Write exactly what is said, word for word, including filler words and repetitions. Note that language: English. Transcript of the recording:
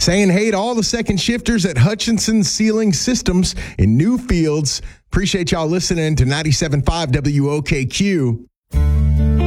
Saying hey to all the second shifters at Hutchinson Sealing Systems in New Fields. Appreciate y'all listening to ninety-seven point five W O K Q.